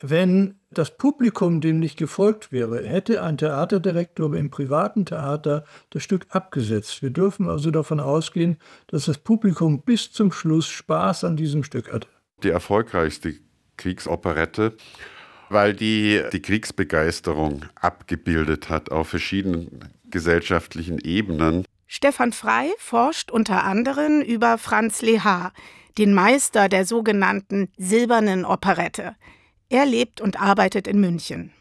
wenn das Publikum dem nicht gefolgt wäre, hätte ein Theaterdirektor im privaten Theater das Stück abgesetzt. Wir dürfen also davon ausgehen, dass das Publikum bis zum Schluss Spaß an diesem Stück hatte. Die erfolgreichste Kriegsoperette, weil die Kriegsbegeisterung abgebildet hat auf verschiedenen gesellschaftlichen Ebenen. Stefan Frey forscht unter anderem über Franz Lehár, den Meister der sogenannten silbernen Operette. Er lebt und arbeitet in München.